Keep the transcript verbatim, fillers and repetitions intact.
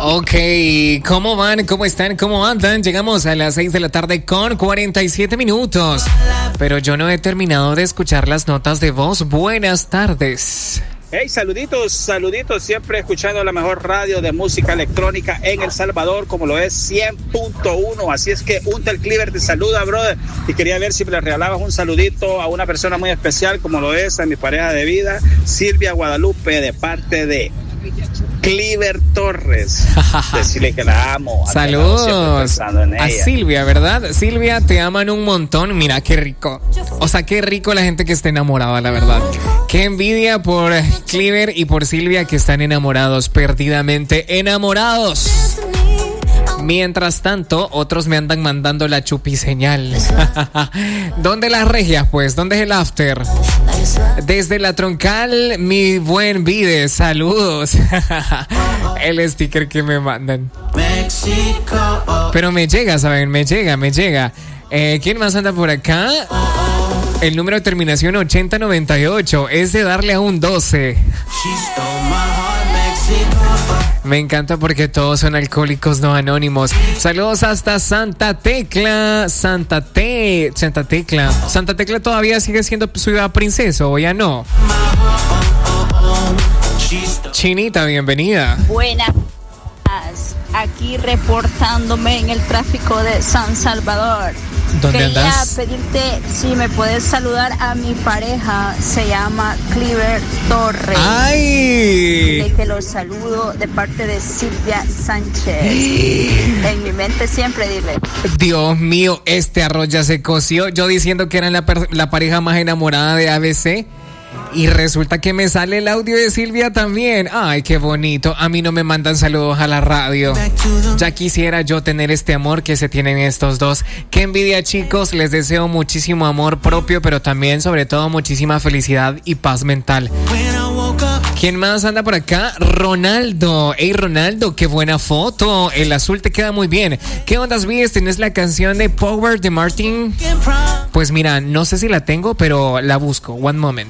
Ok, ¿cómo van? ¿Cómo están? ¿Cómo andan? Llegamos a las seis de la tarde con cuarenta y siete minutos. Pero yo no he terminado de escuchar las notas de voz. Buenas tardes. Hey, saluditos, saluditos, siempre escuchando la mejor radio de música electrónica en El Salvador, como lo es cien punto uno. Así es que Untel Cleaver te saluda, brother. Y quería ver si le regalabas un saludito a una persona muy especial, como lo es a mi pareja de vida, Silvia Guadalupe, de parte de Cleaver Torres. Decirle que la amo. Saludos a Silvia, ¿verdad? Silvia, te aman un montón. Mira, qué rico. O sea, qué rico la gente que está enamorada, la verdad. Qué envidia por Cleaver y por Silvia, que están enamorados, perdidamente enamorados. Mientras tanto, otros me andan mandando la chupiseñal. ¿Dónde las regias, pues? ¿Dónde es el after? Desde la Troncal, mi buen Vide, saludos. El sticker que me mandan. Pero me llega, ¿saben? Me llega, me llega. Eh, ¿Quién más anda por acá? El número de terminación ochenta noventa y ocho es de darle a un doce. Me encanta porque todos son alcohólicos no anónimos. Saludos hasta Santa Tecla. Santa Te... Santa Tecla. Santa Tecla todavía sigue siendo ciudad princesa, o ya no. Chinita, bienvenida. Buenas. Aquí reportándome en el tráfico de San Salvador. ¿Dónde Quería andas? pedirte si me puedes saludar a mi pareja, se llama Cleaver Torres. ¡Ay! De que los saludo de parte de Silvia Sánchez. En mi mente siempre, dile. Dios mío, este arroz ya se coció. Yo diciendo que eran la, per- la pareja más enamorada de A B C. Y resulta que me sale el audio de Silvia también. Ay, qué bonito. A mí no me mandan saludos a la radio. Ya quisiera yo tener este amor que se tienen estos dos. Qué envidia, chicos. Les deseo muchísimo amor propio, pero también, sobre todo, muchísima felicidad y paz mental. ¿Quién más anda por acá? Ronaldo. Hey, Ronaldo, qué buena foto. El azul te queda muy bien. ¿Qué ondas, Vies? ¿Tenés la canción de Power de Martin? Pues mira, no sé si la tengo, pero la busco. One moment.